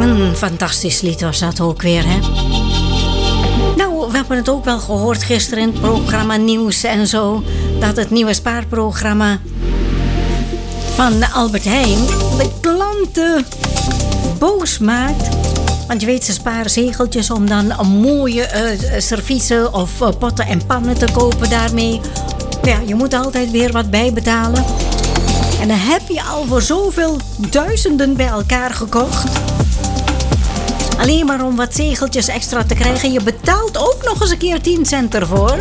Een fantastisch lied was dat ook weer, hè? Nou, we hebben het ook wel gehoord gisteren in het programma Nieuws en zo, dat het nieuwe spaarprogramma van Albert Heijn de klanten boos maakt. Want je weet, ze sparen zegeltjes om dan een mooie serviezen of potten en pannen te kopen daarmee. Ja, je moet altijd weer wat bijbetalen. En dan heb je al voor zoveel duizenden bij elkaar gekocht. Alleen maar om wat zegeltjes extra te krijgen. Je betaalt ook nog eens een keer 10 cent ervoor.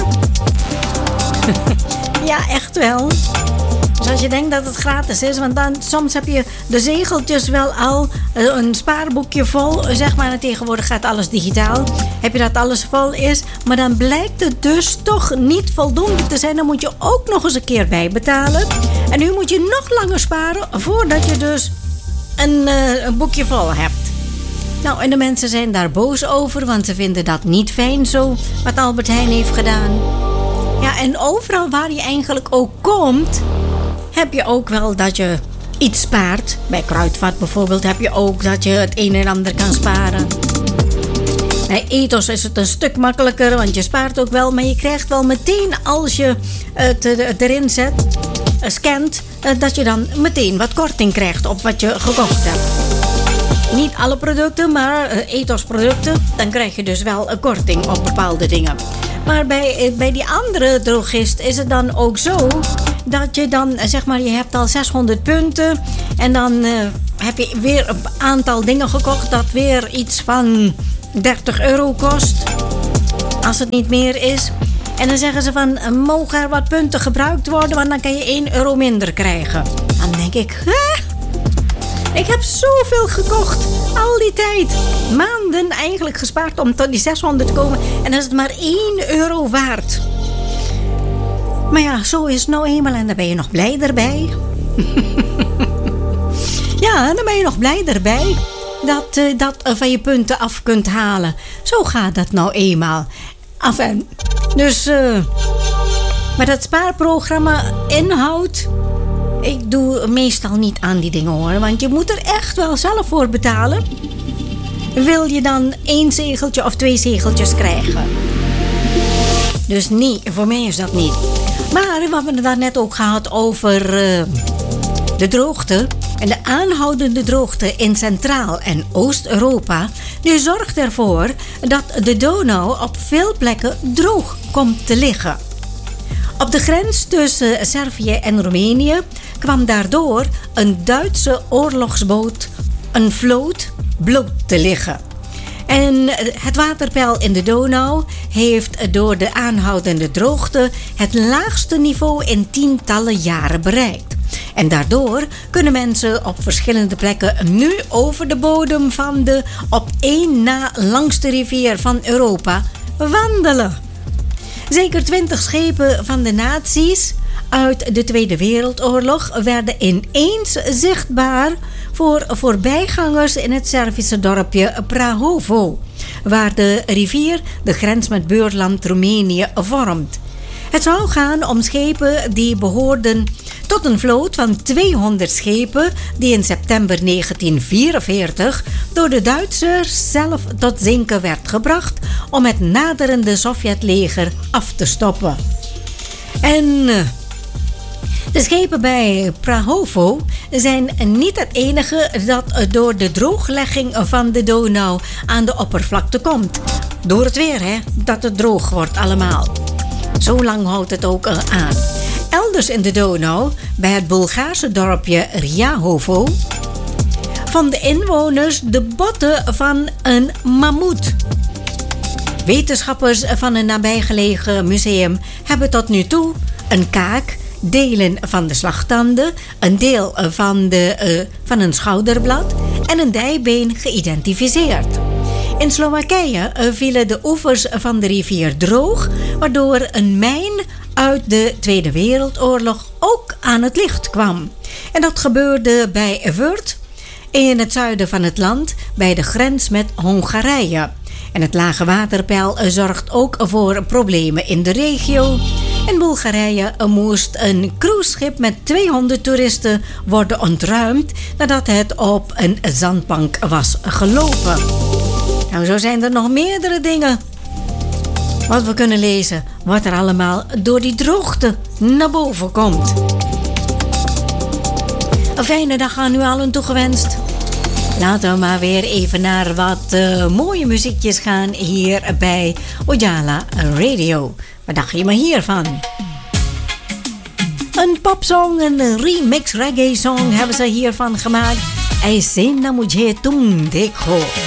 Ja, echt wel. Dus als je denkt dat het gratis is, want dan soms heb je de zegeltjes wel al een spaarboekje vol, zeg maar. En tegenwoordig gaat alles digitaal. Heb je dat alles vol is, maar dan blijkt het dus toch niet voldoende te zijn. Dan moet je ook nog eens een keer bijbetalen. En nu moet je nog langer sparen voordat je dus een boekje vol hebt. Nou, en de mensen zijn daar boos over, want ze vinden dat niet fijn zo, wat Albert Heijn heeft gedaan. Ja, en overal waar je eigenlijk ook komt, heb je ook wel dat je iets spaart. Bij Kruidvat bijvoorbeeld heb je ook dat je het een en ander kan sparen. Bij Ethos is het een stuk makkelijker, want je spaart ook wel, maar je krijgt wel meteen als je het erin zet, scant, dat je dan meteen wat korting krijgt op wat je gekocht hebt. Niet alle producten, maar Ethos producten, dan krijg je dus wel een korting op bepaalde dingen. Maar bij die andere drogist is het dan ook zo dat je dan, zeg maar, je hebt al 600 punten en dan heb je weer een aantal dingen gekocht dat weer iets van 30 euro kost, als het niet meer is. En dan zeggen ze van, mogen er wat punten gebruikt worden, want dan kan je 1 euro minder krijgen. Dan denk ik, hè? Ik heb zoveel gekocht, al die tijd. Maanden eigenlijk gespaard om tot die 600 te komen. En dan is het maar 1 euro waard. Maar ja, zo is het nou eenmaal en dan ben je nog blij erbij. Ja, dan ben je nog blij erbij dat dat van je punten af kunt halen. Zo gaat dat nou eenmaal. Enfin, dus, maar dat spaarprogramma inhoudt, ik doe meestal niet aan die dingen hoor, want je moet er echt wel zelf voor betalen. Wil je dan 1 zegeltje of 2 zegeltjes krijgen? Dus nee, voor mij is dat niet. Maar we hebben het daar net ook gehad over de droogte. En de aanhoudende droogte in Centraal- en Oost-Europa, die zorgt ervoor dat de Donau op veel plekken droog komt te liggen. Op de grens tussen Servië en Roemenië kwam daardoor een Duitse oorlogsboot, een vloot, bloot te liggen. En het waterpeil in de Donau heeft door de aanhoudende droogte het laagste niveau in tientallen jaren bereikt. En daardoor kunnen mensen op verschillende plekken nu over de bodem van de op één na langste rivier van Europa wandelen. Zeker 20 schepen van de nazi's uit de Tweede Wereldoorlog werden ineens zichtbaar voor voorbijgangers in het Servische dorpje Prahovo, waar de rivier de grens met buurland Roemenië vormt. Het zou gaan om schepen die behoorden tot een vloot van 200 schepen die in september 1944 door de Duitsers zelf tot zinken werd gebracht om het naderende Sovjetleger af te stoppen. En de schepen bij Prahovo zijn niet het enige dat door de drooglegging van de Donau aan de oppervlakte komt. Door het weer, hè, dat het droog wordt allemaal. Zo lang houdt het ook aan. Elders in de Donau, bij het Bulgaarse dorpje Rjahovo, van de inwoners de botten van een mammoet. Wetenschappers van een nabijgelegen museum hebben tot nu toe een kaak, delen van de slagtanden, een deel van een schouderblad en een dijbeen geïdentificeerd. In Slowakije vielen de oevers van de rivier droog, waardoor een mijn uit de Tweede Wereldoorlog ook aan het licht kwam. En dat gebeurde bij Wörth in het zuiden van het land, bij de grens met Hongarije. En het lage waterpeil zorgt ook voor problemen in de regio. In Bulgarije moest een cruiseschip met 200 toeristen worden ontruimd nadat het op een zandbank was gelopen. Nou, zo zijn er nog meerdere dingen wat we kunnen lezen, wat er allemaal door die droogte naar boven komt. Een fijne dag aan u allen toegewenst. Laten we maar weer even naar wat mooie muziekjes gaan hier bij Ojala Radio. Wat dacht je maar hiervan? Een popsong, een remix reggae song hebben ze hiervan gemaakt. Aise na mujhe tum dekho.